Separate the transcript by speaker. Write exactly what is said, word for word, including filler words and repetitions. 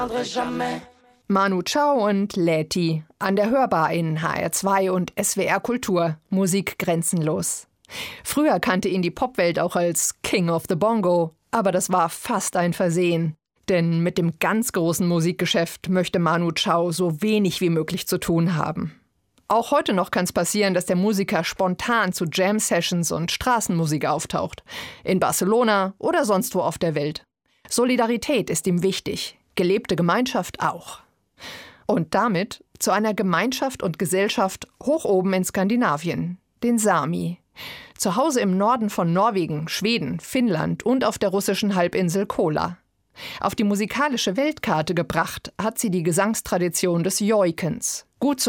Speaker 1: Manu Chao und Läti an der Hörbar in H R zwei und S W R Kultur. Musik grenzenlos. Früher kannte ihn die Popwelt auch als King of the Bongo, aber das war fast ein Versehen. Denn mit dem ganz großen Musikgeschäft möchte Manu Chao so wenig wie möglich zu tun haben. Auch heute noch kann es passieren, dass der Musiker spontan zu Jam-Sessions und Straßenmusik auftaucht. In Barcelona oder sonst wo auf der Welt. Solidarität ist ihm wichtig, gelebte Gemeinschaft auch. Und damit zu einer Gemeinschaft und Gesellschaft hoch oben in Skandinavien, den Sami. Zu Hause im Norden von Norwegen, Schweden, Finnland und auf der russischen Halbinsel Kola. Auf die musikalische Weltkarte gebracht hat sie die Gesangstradition des Joikens. Gut zu